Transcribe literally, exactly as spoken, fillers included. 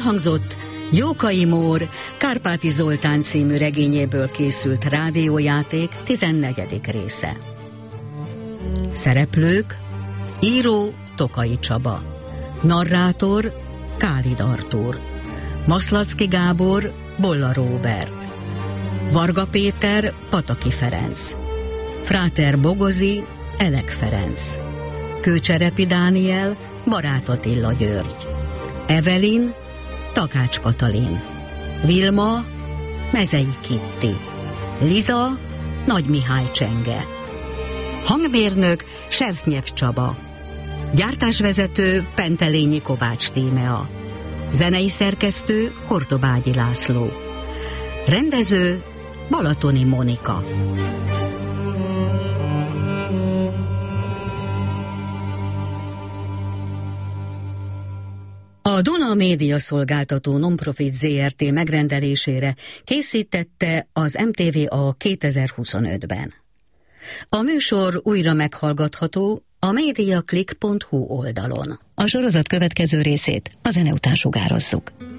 Elhangzott Jókai Mór Kárpáti Zoltán című regényéből készült rádiójáték tizennegyedik része. Szereplők: író Tokai Csaba, narrátor Kálid Artúr, Maszlacki Gábor Bolla Róbert, Varga Péter Pataki Ferenc, Fráter Bogozi Elek Ferenc, Kőcserepi Dániel Barát Attila György, Evelin Takács Katalin, Vilma Mezei Kitti, Liza Nagy Mihály Csenge, hangmérnök Sersznyef Csaba, gyártásvezető Pentelényi Kovács Tímea, zenei szerkesztő Hortobágyi László, rendező Balatoni Monika. A Duna Média Szolgáltató Nonprofit zé er té megrendelésére készítette az em té vé a kétezer-huszonötben. A műsor újra meghallgatható a mediaclick pont hu oldalon. A sorozat következő részét a zene után sugározzuk.